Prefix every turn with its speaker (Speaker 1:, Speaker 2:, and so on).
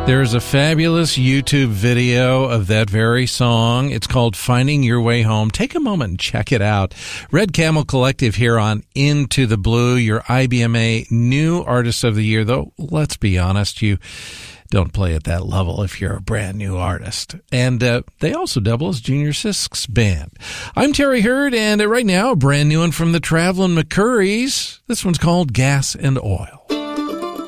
Speaker 1: There's a fabulous YouTube video of that very song. It's called Finding Your Way Home. Take a moment and check it out. Red Camel Collective here on Into the Blue, your IBMA New Artist of the Year, though let's be honest, you don't play at that level if you're a brand new artist. And they also double as Junior Sisk's band. I'm Terry Hurd, and right now, a brand new one from the Traveling McCurries. This one's called Gas and Oil.